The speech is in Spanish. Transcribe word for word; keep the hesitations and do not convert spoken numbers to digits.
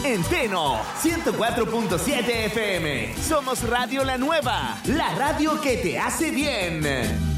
en Teno, ciento cuatro punto siete F M. Somos Radio La Nueva, la radio que te hace bien.